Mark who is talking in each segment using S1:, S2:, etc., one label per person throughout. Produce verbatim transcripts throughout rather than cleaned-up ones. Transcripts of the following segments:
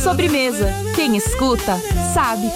S1: Sobremesa. Quem escuta, sabe.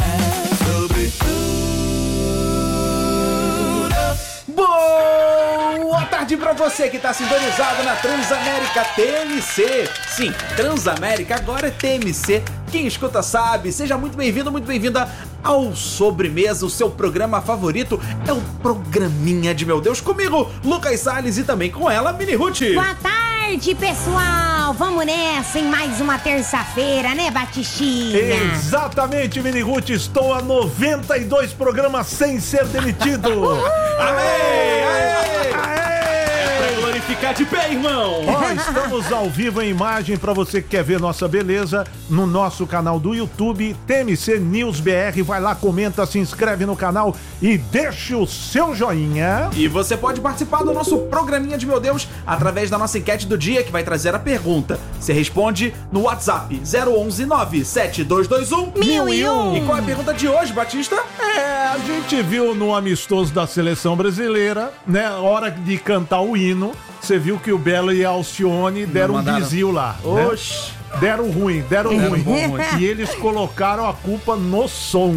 S2: Boa tarde pra você que tá sintonizado na Transamérica T M C. Sim, Transamérica agora é T M C. Quem escuta sabe. Seja muito bem-vindo, muito bem-vinda ao Sobremesa, o seu programa favorito. É o Programinha de Meu Deus, comigo, Lucas Salles, e também com ela, Mini Ruth.
S3: Boa tarde, pessoal. Vamos nessa em mais uma terça-feira, né, Batistinha?
S4: Exatamente, Mini Ruth. Estou há noventa e dois programas sem ser demitido.
S2: Aê, aê, aê. Ficar de pé, irmão!
S4: Ó, estamos ao vivo em imagem para você que quer ver nossa beleza no nosso canal do YouTube, T M C News B R. Vai lá, comenta, se inscreve no canal e deixa o seu joinha.
S2: E você pode participar do nosso Programinha de Meu Deus através da nossa enquete do dia, que vai trazer a pergunta. Você responde no WhatsApp zero onze nove sete dois dois um mil e um. E qual é a pergunta de hoje, Batista?
S4: É, a gente viu no amistoso da seleção brasileira, né, hora de cantar o hino. Você viu que o Belo e a Alcione deram um desvio lá.
S2: Oxi.
S4: Né? Deram ruim, deram, deram ruim.
S2: Bom, ruim.
S4: E eles colocaram a culpa no som.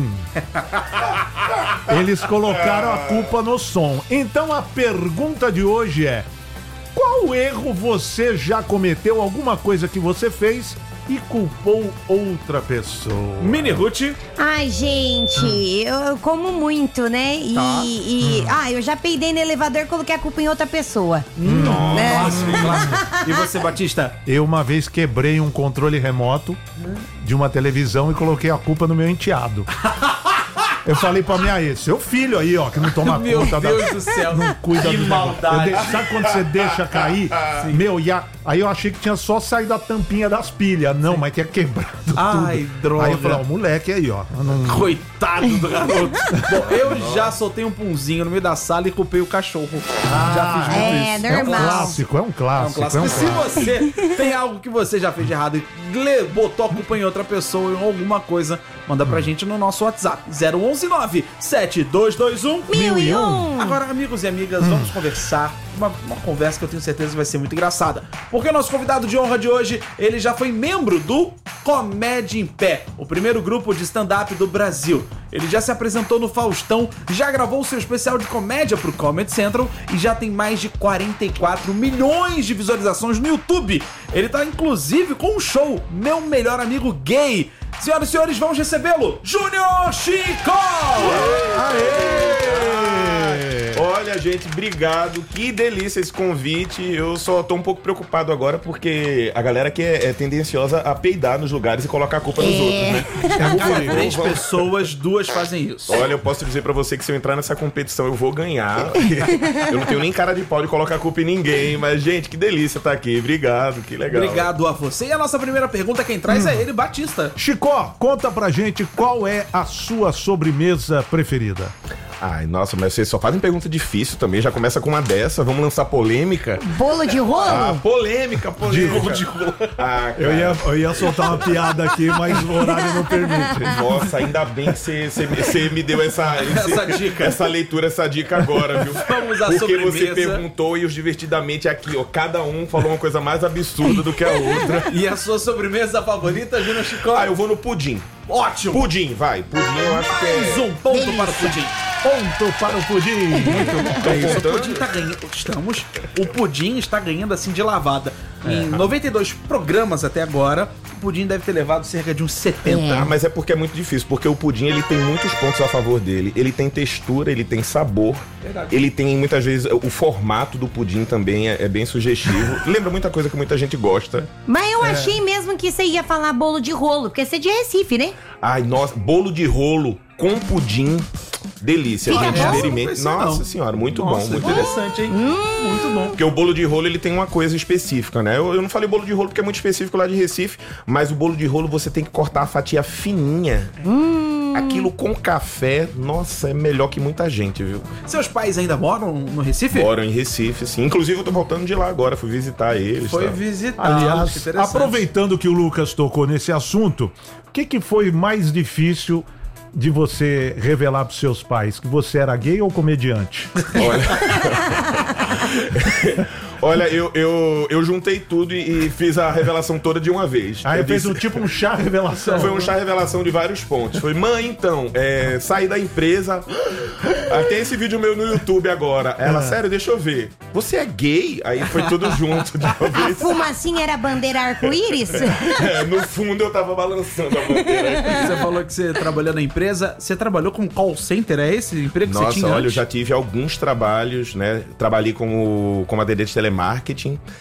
S4: Eles colocaram a culpa no som. Então a pergunta de hoje é: qual erro você já cometeu? Alguma coisa que você fez e culpou outra pessoa?
S2: Mini Ruth.
S3: Ai, gente, eu, eu como muito, né? E,
S2: Tá.
S3: e
S4: Hum.
S3: ah, eu já peidei no elevador e coloquei a culpa em outra pessoa.
S2: Nossa,
S3: Né?
S2: clássico, clássico. E você, Batista?
S4: Eu uma vez quebrei um controle remoto de uma televisão e coloquei a culpa no meu enteado. Eu falei pra minha ex, seu filho aí, ó, que não toma
S2: Meu
S4: conta da...
S2: Deus do céu.
S4: Não cuida
S2: Que
S4: do
S2: maldade.
S4: Eu de- Sabe quando você deixa cair? Meu, e a... aí eu achei que tinha só saído a tampinha das pilhas. Não, mas tinha quebrado
S2: Ai,
S4: tudo.
S2: droga.
S4: Aí eu falei, ó, o moleque aí, ó. eu Não...
S2: Coitado do garoto. Bom, eu já soltei um punzinho no meio da sala e culpei o cachorro. já fiz muito
S3: é,
S2: isso.
S4: É um
S3: normal.
S4: clássico, é um
S2: É um
S4: clássico.
S2: clássico.
S4: É um
S2: E se
S4: clássico.
S2: você tem algo que você já fez de errado e le- botou a culpa em outra pessoa ou alguma coisa, manda pra gente no nosso WhatsApp zero onze nove sete dois dois um
S3: Mil e um.
S2: Agora, amigos e amigas, vamos conversar. Uma, uma conversa que eu tenho certeza que vai ser muito engraçada. Porque o nosso convidado de honra de hoje, ele já foi membro do Comédia em Pé, o primeiro grupo de stand-up do Brasil. Ele já se apresentou no Faustão, já gravou seu especial de comédia pro Comedy Central e já tem mais de quarenta e quatro milhões de visualizações no YouTube. Ele tá inclusive com um show, Meu Melhor Amigo Gay. Senhoras e senhores, vamos recebê-lo, Júnior Chico!
S4: Aê!
S5: Olha, gente, obrigado. Que delícia esse convite. Eu só tô um pouco preocupado agora porque a galera que é, é tendenciosa a peidar nos lugares e colocar a culpa nos
S3: É.
S5: outros, né?
S2: Cada três pessoas, duas fazem isso.
S5: Olha, eu posso dizer pra você que se eu entrar nessa competição eu vou ganhar. Eu não tenho nem cara de pau de colocar a culpa em ninguém, mas, gente, que delícia estar aqui. Obrigado, que legal.
S2: Obrigado a você. E a nossa primeira pergunta, quem traz é ele, Batista.
S4: Chicó, conta pra gente qual é a sua sobremesa preferida.
S5: Ai, nossa, mas vocês só fazem pergunta difícil também. Já começa com uma dessa. Vamos lançar polêmica.
S3: Bolo de rolo?
S5: Ah, polêmica, polêmica.
S2: De rolo.
S5: Ah, cara.
S4: Eu ia, eu ia soltar uma piada aqui, mas o horário não permite.
S5: Nossa, ainda bem que você- você você me deu essa,
S2: Essa dica.
S5: essa leitura, essa dica agora, viu?
S2: Vamos à
S5: Porque
S2: sobremesa.
S5: você perguntou e os divertidamente aqui, ó. Cada um falou uma coisa mais absurda do que a outra.
S2: E a sua sobremesa favorita, Júnior Chico?
S5: Ah, eu vou no pudim.
S2: Ótimo!
S5: Pudim, vai. Pudim eu acho que
S2: Mais
S5: é...
S2: um ponto para o pudim.
S4: Ponto para o pudim. Muito
S2: É isso, o
S5: contando?
S2: pudim tá ganhando. Estamos. O pudim está ganhando assim de lavada. Em noventa e dois programas até agora, o pudim deve ter levado cerca de uns setenta.
S5: Ah, mas é porque é muito difícil, porque o pudim ele tem muitos pontos a favor dele. Ele tem textura, ele tem sabor.
S2: Verdade.
S5: Ele tem muitas vezes o formato do pudim também é, é bem sugestivo. Lembra muita coisa que muita gente gosta.
S3: Mas eu achei mesmo que você ia falar bolo de rolo, porque você é de Recife, né?
S5: Ai, nossa, bolo de rolo com pudim. Delícia,
S3: Fica
S5: gente.
S3: bom?
S5: Experimenta.
S2: Não foi isso,
S5: Nossa
S2: não.
S5: senhora, muito
S2: Nossa,
S5: bom, muito bom.
S2: interessante, hein? Muito bom.
S5: Porque o bolo de rolo, ele tem uma coisa específica, né? Eu, eu não falei bolo de rolo porque é muito específico lá de Recife, mas o bolo de rolo você tem que cortar a fatia fininha. Aquilo com café, nossa, é melhor que muita gente, viu?
S2: Seus pais ainda moram no Recife?
S5: Moram em Recife, sim. Inclusive, eu tô voltando de lá agora, fui visitar eles.
S2: Foi
S5: tá?
S2: visitar.
S4: Aliás, aproveitando que o Lucas tocou nesse assunto, o que, que foi mais difícil de você revelar pros seus pais? Que você era gay ou comediante?
S5: Olha. Olha, eu, eu, eu juntei tudo e, e fiz a revelação toda de uma vez.
S4: Aí
S5: eu
S4: fez
S5: disse-
S4: um tipo um chá revelação.
S5: Foi um chá revelação de vários pontos. Foi, mãe, então, é, saí da empresa. Até esse vídeo meu no YouTube agora. Ela, sério, deixa eu ver. Você é gay? Aí foi tudo junto de uma
S3: A
S5: vez.
S3: fumacinha era bandeira arco-íris?
S5: É, no fundo eu tava balançando a bandeira.
S2: Você falou que você trabalhou na empresa. Você trabalhou como call center? É esse emprego que
S5: Nossa,
S2: você tinha
S5: olha, eu
S2: antes?
S5: já tive alguns trabalhos, né? Trabalhei como, como A D D de telemarketing.